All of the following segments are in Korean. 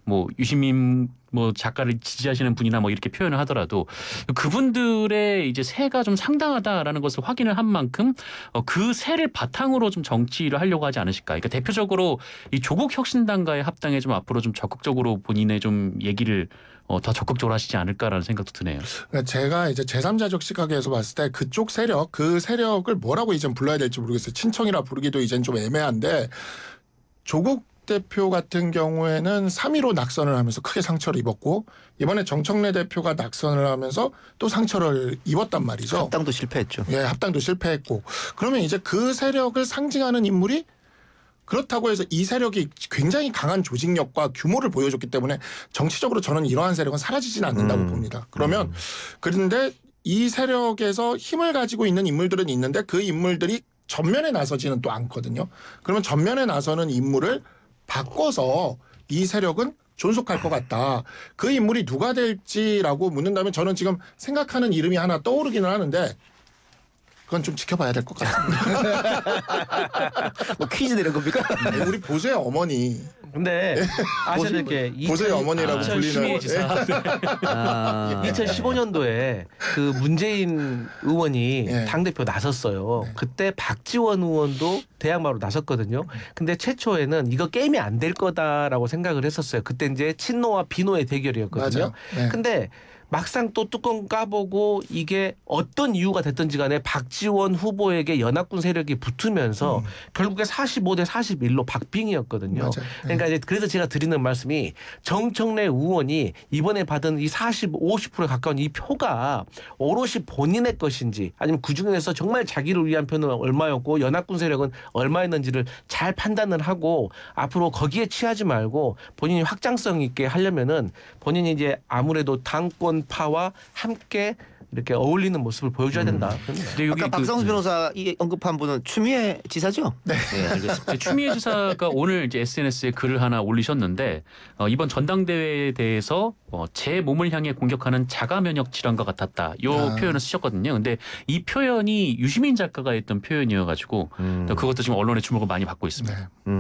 뭐 유시민 뭐 작가를 지지하시는 분이나 뭐 이렇게 표현을 하더라도 그분들의 이제 세가 좀 상당하다라는 것을 확인을 한 만큼 그 세를 바탕으로 좀 정치를 하려고 하지 않으실까. 그러니까 대표적으로 이 조국 혁신당과의 합당에 좀 앞으로 좀 적극적으로 본인의 좀 얘기를 더 적극적으로 하시지 않을까라는 생각도 드네요. 그러니까 제가 이제 제3자적 시각에서 봤을 때 그쪽 세력, 그 세력을 뭐라고 이제 불러야 될지 모르겠어요. 친청이라 부르기도 이젠 좀 애매한데 조국 대표 같은 경우에는 3.15 낙선을 하면서 크게 상처를 입었고 이번에 정청래 대표가 낙선을 하면서 또 상처를 입었단 말이죠. 합당도 실패했죠. 예, 합당도 실패했고 그러면 이제 그 세력을 상징하는 인물이 그렇다고 해서 이 세력이 굉장히 강한 조직력과 규모를 보여줬기 때문에 정치적으로 저는 이러한 세력은 사라지지는 않는다고 봅니다. 그러면 그런데 이 세력에서 힘을 가지고 있는 인물들은 있는데 그 인물들이 전면에 나서지는 또 않거든요. 그러면 전면에 나서는 인물을 바꿔서 이 세력은 존속할 것 같다. 그 인물이 누가 될지라고 묻는다면 저는 지금 생각하는 이름이 하나 떠오르기는 하는데 그건 좀 지켜봐야 될 것 같습니다. 뭐 퀴즈 내는 겁니까? 우리 보수의 어머니. 근데 아셔야 될 게 보수의 어머니라고 불리는. 지사. 2015년도에 그 문재인 의원이 예. 당대표 나섰어요. 네. 그때 박지원 의원도 대항마로 나섰거든요. 근데 최초에는 이거 게임이 안 될 거다라고 생각을 했었어요. 그때 이제 친노와 비노의 대결이었거든요. 맞아요. 네. 근데 막상 또 뚜껑 까보고 이게 어떤 이유가 됐든지 간에 박지원 후보에게 연합군 세력이 붙으면서 결국에 45대 41로 박빙이었거든요. 맞아요. 네. 그러니까 이제 그래서 제가 드리는 말씀이 정청래 의원이 이번에 받은 이 50%에 가까운 이 표가 오롯이 본인의 것인지 아니면 그중에서 정말 자기를 위한 표는 얼마였고 연합군 세력은 얼마였는지를 잘 판단을 하고 앞으로 거기에 취하지 말고 본인이 확장성 있게 하려면은 본인이 이제 아무래도 당권파와 함께 이렇게 어울리는 모습을 보여줘야 된다. 근데 여기 아까 박성수 변호사 이 언급한 분은 추미애 지사죠? 네, 알겠습니다. 추미애 지사가 오늘 이제 SNS에 글을 하나 올리셨는데 이번 전당대회에 대해서 제 몸을 향해 공격하는 자가 면역 질환과 같았다. 이 표현을 쓰셨거든요. 근데 이 표현이 유시민 작가가 했던 표현이어가지고 그것도 지금 언론의 주목을 많이 받고 있습니다. 네.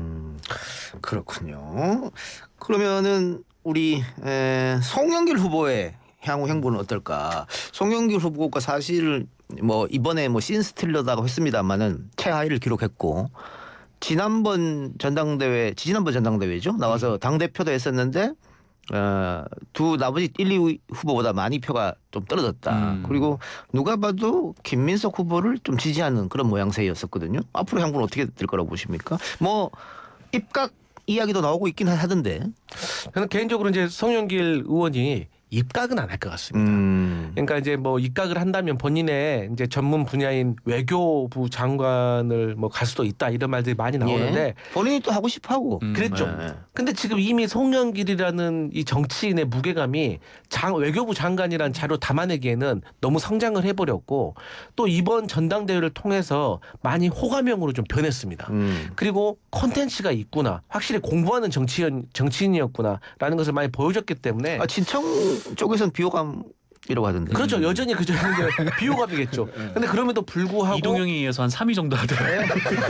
그렇군요. 그러면은 우리 송영길 후보의 향후 행보는 어떨까? 송영길 후보가 사실 뭐 이번에 뭐 신스틸러다고 했습니다만은 최하위를 기록했고 지지난번 전당대회죠. 나와서 당 대표도 했었는데 두 나머지 1, 2 후보보다 많이 표가 좀 떨어졌다. 그리고 누가 봐도 김민석 후보를 좀 지지하는 그런 모양새였었거든요. 앞으로 향후는 어떻게 될 거라고 보십니까? 뭐 입각 이야기도 나오고 있긴 하던데. 저는 개인적으로 이제 송영길 의원이 입각은 안 할 것 같습니다. 그러니까 이제 뭐 입각을 한다면 본인의 이제 전문 분야인 외교부 장관을 뭐 갈 수도 있다 이런 말들이 많이 나오는데 예. 본인이 또 하고 싶어하고 그랬죠. 네. 근데 지금 이미 송영길이라는 이 정치인의 무게감이 외교부 장관이라는 자료 담아내기에는 너무 성장을 해버렸고 또 이번 전당대회를 통해서 많이 호감형으로 좀 변했습니다. 그리고 콘텐츠가 있구나. 확실히 공부하는 정치인이었구나라는 것을 많이 보여줬기 때문에 친청 쪽에서는 비호감이라고 하던데. 그렇죠. 여전히 그저 비호감이겠죠. 근데 그럼에도 불구하고 이동영에 이어서 한 3위 정도 하더라고요.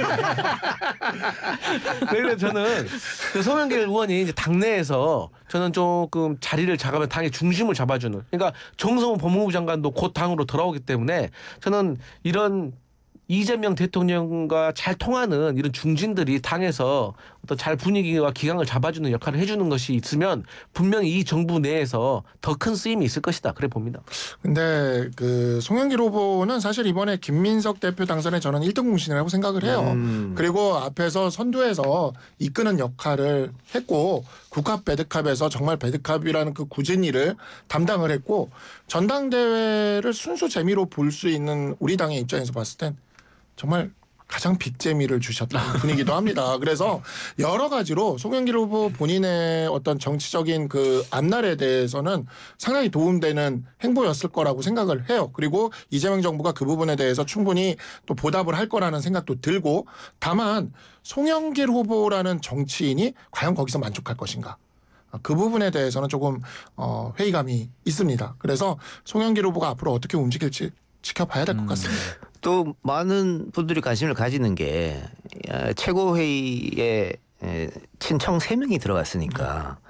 그래서 저는 그 송영길 의원이 이제 당내에서 저는 조금 자리를 잡으면 당의 중심을 잡아주는. 그러니까 정성훈 법무부 장관도 곧 당으로 돌아오기 때문에 저는 이런 이재명 대통령과 잘 통하는 이런 중진들이 당에서 어떤 잘 분위기와 기강을 잡아주는 역할을 해주는 것이 있으면 분명히 이 정부 내에서 더 큰 쓰임이 있을 것이다. 그래 봅니다. 근데 그 송영길 후보는 사실 이번에 김민석 대표 당선에 저는 1등 공신이라고 생각을 해요. 그리고 앞에서 선두에서 이끄는 역할을 했고 국합 배드캅에서 정말 배드캅이라는 그 굳은 일을 담당을 했고 전당대회를 순수 재미로 볼 수 있는 우리 당의 입장에서 봤을 땐 정말 가장 빅재미를 주셨던 분이기도 합니다. 그래서 여러 가지로 송영길 후보 본인의 어떤 정치적인 그 앞날에 대해서는 상당히 도움되는 행보였을 거라고 생각을 해요. 그리고 이재명 정부가 그 부분에 대해서 충분히 또 보답을 할 거라는 생각도 들고 다만 송영길 후보라는 정치인이 과연 거기서 만족할 것인가. 그 부분에 대해서는 조금 회의감이 있습니다. 그래서 송영길 후보가 앞으로 어떻게 움직일지 지켜봐야 될 것 같습니다. 또 많은 분들이 관심을 가지는 게 최고회의에 친청 3명이 들어갔으니까